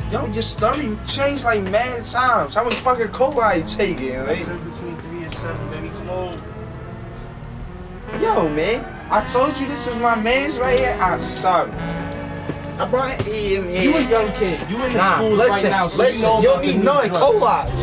Yo, your story changed like mad times. How much fucking cola you taking, I right? said between 3 and 7, baby. Come on. Yo, man, I told you this was my man's right here. I'm sorry. I brought him here. You a young kid. You in the Nah, schools listen, right now, so listen, you know you about don't the need new no drugs. cola.